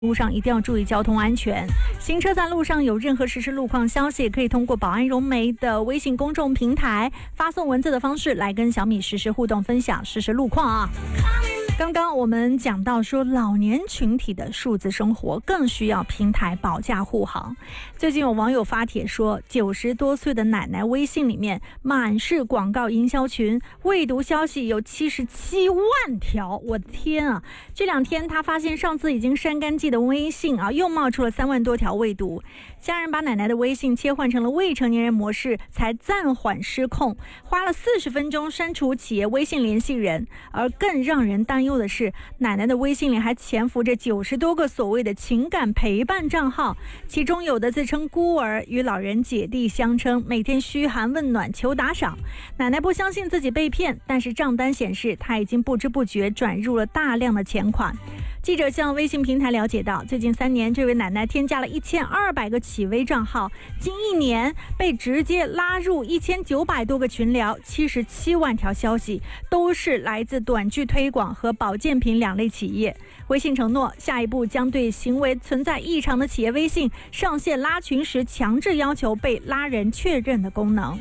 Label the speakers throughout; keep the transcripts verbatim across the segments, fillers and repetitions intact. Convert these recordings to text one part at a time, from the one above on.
Speaker 1: 路上一定要注意交通安全。行车在路上有任何实时路况消息，可以通过保安融媒的微信公众平台发送文字的方式来跟小米实时互动分享实时路况啊。刚刚我们讲到说，老年群体的数字生活更需要平台保驾护航。最近有网友发帖说，九十多岁的奶奶微信里面满是广告营销群，未读消息有七十七万条，我的天啊！这两天他发现上次已经删干净的微信啊，又冒出了三万多条未读。家人把奶奶的微信切换成了未成年人模式，才暂缓失控，花了四十分钟删除企业微信联系人。而更让人担忧的是，奶奶的微信里还潜伏着九十多个所谓的情感陪伴账号，其中有的自称孤儿，与老人姐弟相称，每天嘘寒问暖求打赏。奶奶不相信自己被骗，但是账单显示她已经不知不觉转入了大量的钱款。记者向微信平台了解到，最近三年这位奶奶添加了一千二百个企微账号，近一年被直接拉入一千九百多个群聊，七十七万条消息都是来自短剧推广和保健品两类企业。微信承诺下一步将对行为存在异常的企业微信上线拉群时强制要求被拉人确认的功能。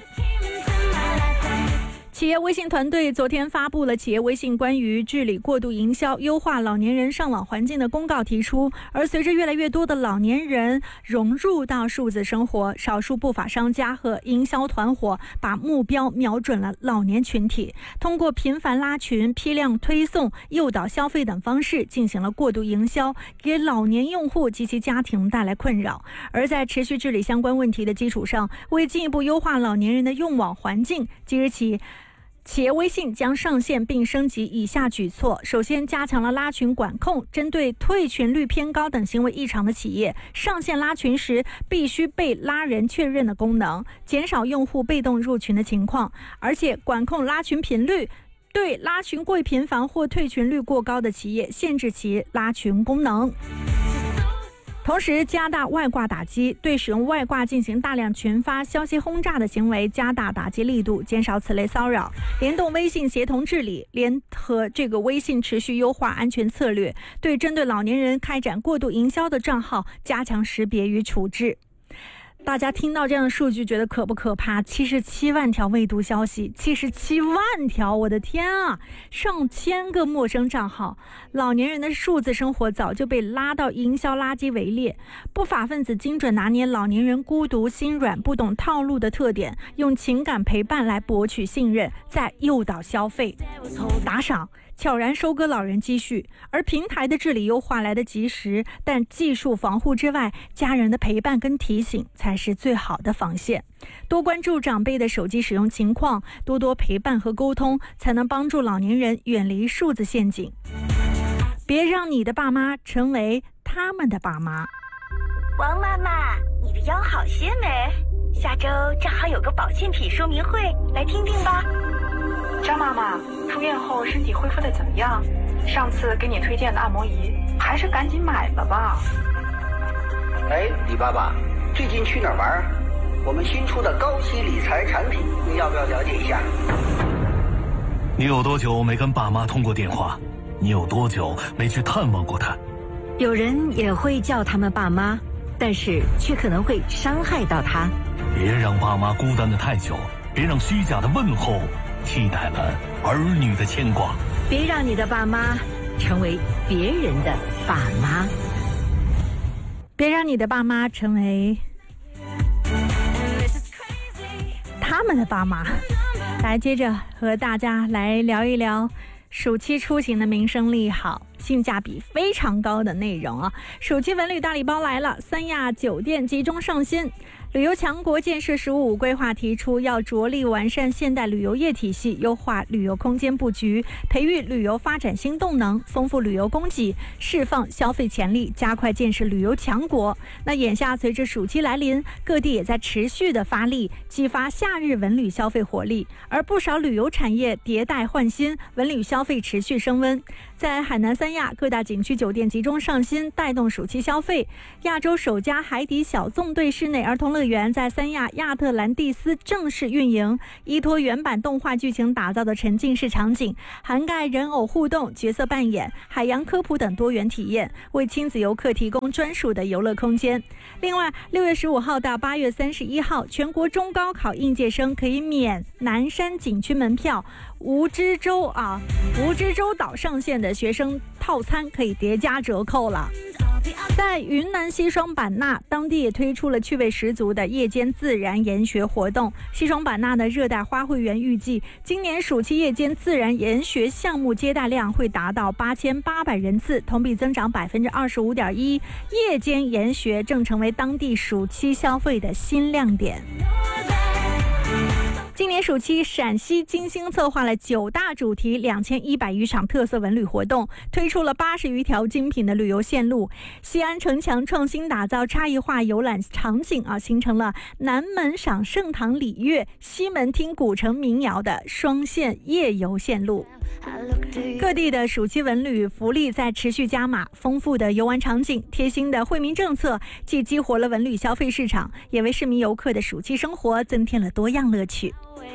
Speaker 1: 企业微信团队昨天发布了企业微信关于治理过度营销、优化老年人上网环境的公告，提出，而随着越来越多的老年人融入到数字生活，少数不法商家和营销团伙把目标瞄准了老年群体，通过频繁拉群、批量推送、诱导消费等方式进行了过度营销，给老年用户及其家庭带来困扰。而在持续治理相关问题的基础上，为进一步优化老年人的用网环境，即日起企业微信将上线并升级以下举措：首先，加强了拉群管控，针对退群率偏高等行为异常的企业，上线拉群时必须被拉人确认的功能，减少用户被动入群的情况，而且管控拉群频率，对拉群过于频繁或退群率过高的企业，限制其拉群功能。同时加大外挂打击，对使用外挂进行大量群发消息轰炸的行为加大打击力度，减少此类骚扰。联动微信协同治理，联合这个微信持续优化安全策略，对针对老年人开展过度营销的账号加强识别与处置。大家听到这样的数据觉得可不可怕？七十七万条未读消息，七十七万条，我的天啊！上千个陌生账号，老年人的数字生活早就被拉到营销垃圾围列。不法分子精准拿捏老年人孤独、心软、不懂套路的特点，用情感陪伴来博取信任，再诱导消费、打赏，悄然收割老人积蓄。而平台的治理优化来得及时，但技术防护之外，家人的陪伴跟提醒才是最好的防线。多关注长辈的手机使用情况，多多陪伴和沟通，才能帮助老年人远离数字陷阱。别让你的爸妈成为他们的爸妈。
Speaker 2: 王妈妈，你的腰好些没？下周正好有个保健品说明会，来听听吧。
Speaker 3: 张妈妈，出院后身体恢复得怎么样？上次给你推荐的按摩仪，还是赶紧买了吧。
Speaker 4: 哎，李爸爸，最近去哪儿玩？我们新出的高息理财产品，你要不要了解一下？
Speaker 5: 你有多久没跟爸妈通过电话？你有多久没去探望过他？
Speaker 6: 有人也会叫他们爸妈，但是却可能会伤害到他。
Speaker 5: 别让爸妈孤单的太久，别让虚假的问候替代了儿女的牵挂。
Speaker 6: 别让你的爸妈成为别人的爸妈。
Speaker 1: 别让你的爸妈成为他们的爸妈。来，接着和大家来聊一聊暑期出行的民生利好，性价比非常高的内容啊！暑期文旅大礼包来了，三亚酒店集中上新。旅游强国建设“十五五”规划提出，要着力完善现代旅游业体系，优化旅游空间布局，培育旅游发展新动能，丰富旅游供给，释放消费潜力，加快建设旅游强国。那眼下随着暑期来临，各地也在持续的发力，激发夏日文旅消费活力，而不少旅游产业迭代换新，文旅消费持续升温。在海南三亚各大景区酒店集中上新，带动暑期消费。亚洲首家海底小纵队室内儿童乐乐园在三亚亚特兰蒂斯正式运营，依托原版动画剧情打造的沉浸式场景，涵盖人偶互动、角色扮演、海洋科普等多元体验，为亲子游客提供专属的游乐空间。另外，六月十五号到八月三十一号，全国中高考应届生可以免南山景区门票，蜈支洲啊，蜈支洲岛上线的学生套餐可以叠加折扣了。在云南西双版纳，当地也推出了趣味十足的夜间自然研学活动。西双版纳的热带花卉园预计，今年暑期夜间自然研学项目接待量会达到八千八百人次，同比增长百分之二十五点一。夜间研学正成为当地暑期消费的新亮点。今年暑期，陕西精心策划了九大主题、两千一百余场特色文旅活动，推出了八十余条精品的旅游线路。西安城墙创新打造差异化游览场景啊，形成了南门赏盛唐礼乐、西门听古城民谣的双线夜游线路。各地的暑期文旅福利在持续加码，丰富的游玩场景、贴心的惠民政策，既激活了文旅消费市场，也为市民游客的暑期生活增添了多样乐趣。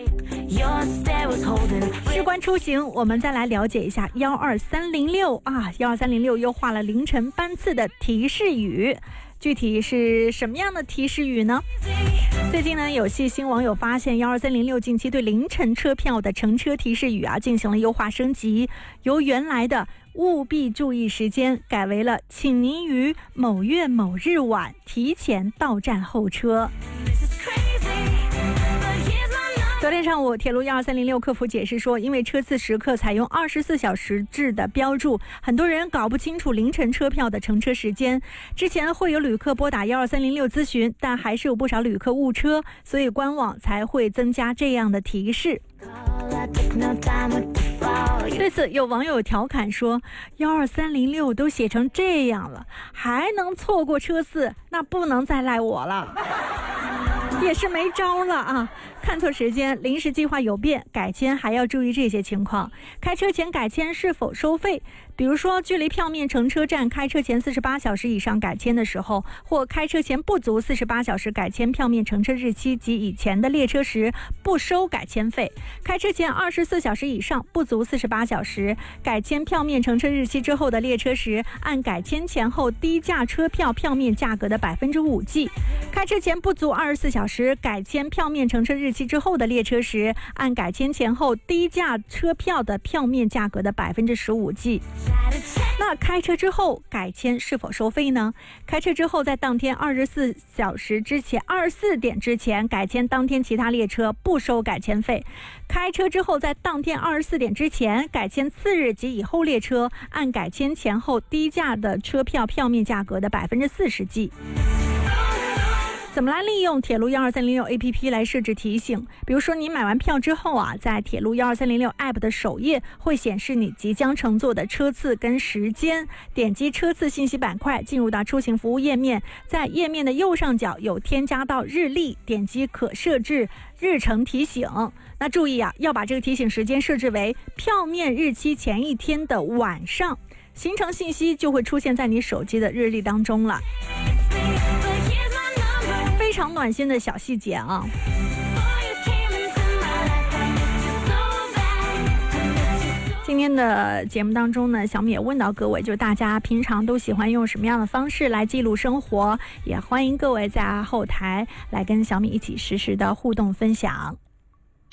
Speaker 1: 事关出行，我们再来了解一下幺二三零六啊，幺二三零六优化了凌晨班次的提示语。具体是什么样的提示语呢？最近呢，有细心网友发现幺二三零六近期对凌晨车票的乘车提示语啊进行了优化升级，由原来的务必注意时间改为了请您于某月某日晚提前到站候车。昨天上午，铁路幺二三零六客服解释说，因为车次时刻采用二十四小时制的标注，很多人搞不清楚凌晨车票的乘车时间。之前会有旅客拨打幺二三零六咨询，但还是有不少旅客误车，所以官网才会增加这样的提示。对此，有网友调侃说，幺二三零六都写成这样了，还能错过车次，那不能再赖我了。也是没招了啊！看错时间、临时计划有变、改签还要注意这些情况。开车前改签是否收费？比如说，距离票面乘车站开车前四十八小时以上改签的时候，或开车前不足四十八小时改签票面乘车日期及以前的列车时，不收改签费；开车前二十四小时以上不足四十八小时改签票面乘车日期之后的列车时，按改签前后低价车票票面价格的百分之五计；开车前不足二十四小时改签票面乘车日期之后的列车时，按改签前后低价车票的票面价格的百分之十五计。那开车之后改签是否收费呢？开车之后在当天二十四小时之前二十四点之前改签当天其他列车不收改签费。开车之后在当天二十四点之前改签次日及以后列车，按改签前后低价的车票票面价格的百分之四十计。怎么来利用铁路幺二三零六 A P P 来设置提醒？比如说你买完票之后啊，在铁路幺二三零六 App 的首页会显示你即将乘坐的车次跟时间，点击车次信息板块，进入到出行服务页面，在页面的右上角有添加到日历，点击可设置日程提醒。那注意啊，要把这个提醒时间设置为票面日期前一天的晚上，行程信息就会出现在你手机的日历当中了。非常暖心的小细节啊！今天的节目当中呢，小米也问到各位，就大家平常都喜欢用什么样的方式来记录生活，也欢迎各位在后台来跟小米一起实时的互动分享。